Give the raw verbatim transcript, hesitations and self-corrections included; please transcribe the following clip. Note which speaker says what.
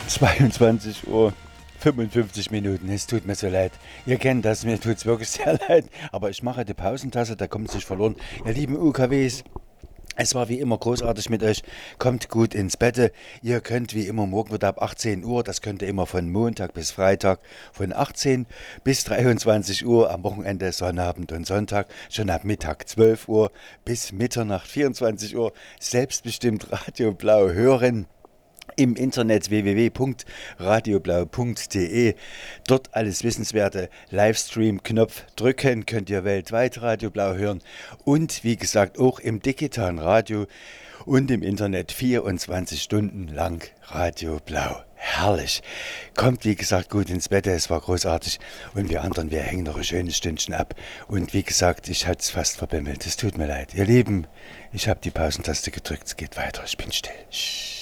Speaker 1: zweiundzwanzig Uhr fünfundfünfzig Minuten. Es tut mir so leid. Ihr kennt das, mir tut es wirklich sehr leid. Aber ich mache die Pausentasse, da kommt es nicht verloren. Ihr lieben U K Ws, es war wie immer großartig mit euch. Kommt gut ins Bett. Ihr könnt wie immer morgen wieder ab achtzehn Uhr, das könnt ihr immer von Montag bis Freitag, von achtzehn bis dreiundzwanzig Uhr, am Wochenende Sonnabend und Sonntag, schon ab Mittag zwölf Uhr bis Mitternacht vierundzwanzig Uhr, selbstbestimmt Radio Blau hören. Im Internet w w w punkt radioblau punkt de. Dort alles Wissenswerte. Livestream-Knopf drücken, könnt ihr weltweit Radio Blau hören. Und wie gesagt auch im digitalen Radio und im Internet vierundzwanzig Stunden lang Radio Blau. Herrlich. Kommt wie gesagt gut ins Bett, es war großartig. Und wir anderen, wir hängen noch ein schönes Stündchen ab. Und wie gesagt, ich hatte es fast verbimmelt. Es tut mir leid. Ihr Lieben, ich habe die Pausentaste gedrückt, es geht weiter, ich bin still. Shh.